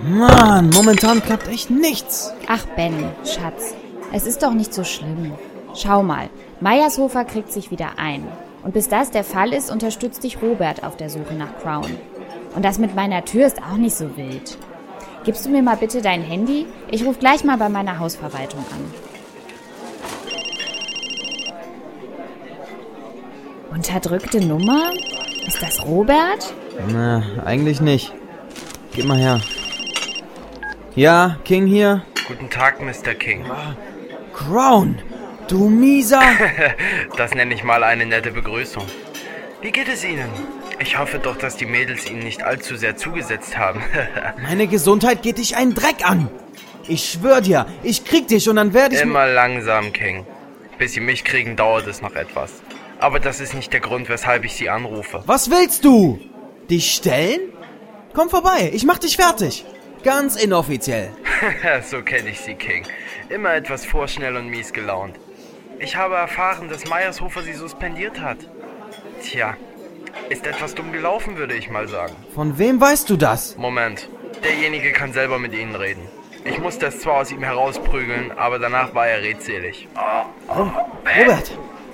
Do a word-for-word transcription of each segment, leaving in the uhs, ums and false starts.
Mann, momentan klappt echt nichts. Ach Ben, Schatz, es ist doch nicht so schlimm. Schau mal, Meiershofer kriegt sich wieder ein. Und bis das der Fall ist, unterstützt dich Robert auf der Suche nach Crown. Und das mit meiner Tür ist auch nicht so wild. Gibst du mir mal bitte dein Handy? Ich rufe gleich mal bei meiner Hausverwaltung an. Unterdrückte Nummer? Ist das Robert? Na, eigentlich nicht. Gib mal her. Ja, King hier. Guten Tag, Mister King. Crown, du mieser... Das nenne ich mal eine nette Begrüßung. Wie geht es Ihnen? Ich hoffe doch, dass die Mädels Ihnen nicht allzu sehr zugesetzt haben. Meine Gesundheit geht dich einen Dreck an. Ich schwör dir, ich krieg dich und dann werde ich... Immer langsam, King. Bis Sie mich kriegen, dauert es noch etwas. Aber das ist nicht der Grund, weshalb ich Sie anrufe. Was willst du? Dich stellen? Komm vorbei, ich mach dich fertig. Ganz inoffiziell. So kenne ich Sie, King. Immer etwas vorschnell und mies gelaunt. Ich habe erfahren, dass Meiershofer Sie suspendiert hat. Tja, ist etwas dumm gelaufen, würde ich mal sagen. Von wem weißt du das? Moment, derjenige kann selber mit Ihnen reden. Ich musste es zwar aus ihm herausprügeln, aber danach war er redselig. Oh, Robert.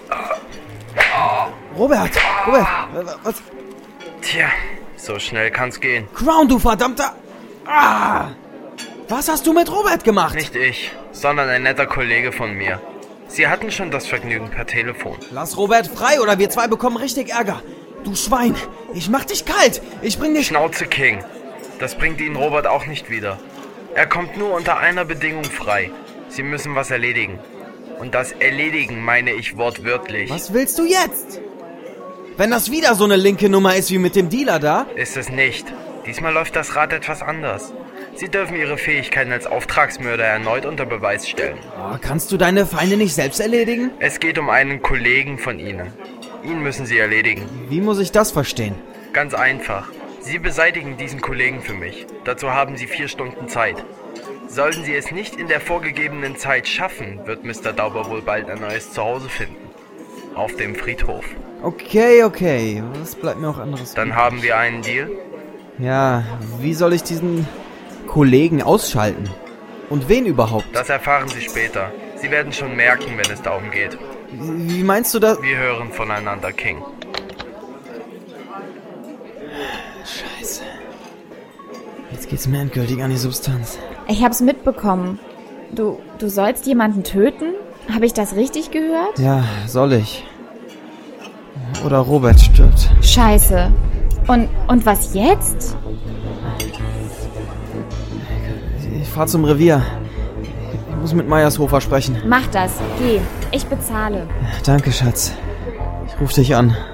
Robert, Robert, was? Tja, so schnell kann's gehen. Crown, du verdammter... Ah! Was hast du mit Robert gemacht? Nicht ich, sondern ein netter Kollege von mir. Sie hatten schon das Vergnügen per Telefon. Lass Robert frei oder wir zwei bekommen richtig Ärger. Du Schwein, ich mach dich kalt. Ich bring dich... Schnauze, King. Das bringt Ihnen Robert auch nicht wieder. Er kommt nur unter einer Bedingung frei. Sie müssen was erledigen. Und das Erledigen meine ich wortwörtlich. Was willst du jetzt? Wenn das wieder so eine linke Nummer ist wie mit dem Dealer da? Ist es nicht. Diesmal läuft das Rad etwas anders. Sie dürfen Ihre Fähigkeiten als Auftragsmörder erneut unter Beweis stellen. Oh, kannst du deine Feinde nicht selbst erledigen? Es geht um einen Kollegen von Ihnen. Ihn müssen Sie erledigen. Wie muss ich das verstehen? Ganz einfach. Sie beseitigen diesen Kollegen für mich. Dazu haben Sie vier Stunden Zeit. Sollten Sie es nicht in der vorgegebenen Zeit schaffen, wird Mister Dauber wohl bald ein neues Zuhause finden. Auf dem Friedhof. Okay, okay. Was bleibt mir auch anderes? Dann haben wir einen Deal? Ja, wie soll ich diesen Kollegen ausschalten? Und wen überhaupt? Das erfahren Sie später. Sie werden schon merken, wenn es darum geht. Wie meinst du das? Wir hören voneinander, King. Scheiße. Jetzt geht's mir endgültig an die Substanz. Ich hab's mitbekommen. Du, du sollst jemanden töten? Habe ich das richtig gehört? Ja, soll ich. Oder Robert stirbt. Scheiße. Und, und was jetzt? Ich fahr zum Revier. Ich muss mit Meiershofer sprechen. Mach das. Geh. Ich bezahle. Danke, Schatz. Ich ruf dich an.